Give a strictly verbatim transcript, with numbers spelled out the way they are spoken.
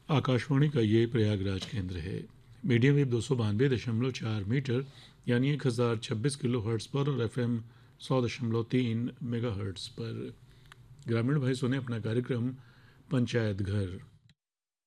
आकाशवाणी का ये प्रयागराज केंद्र है। मीडियम वेव दो सौ बानवे दशमलव चार मीटर यानी एक हज़ार छब्बीस किलो हर्ट्स पर और एफ एम सौ दशमलव तीन मेगा हर्ट्स पर। ग्रामीण भाई सुने अपना कार्यक्रम पंचायत घर।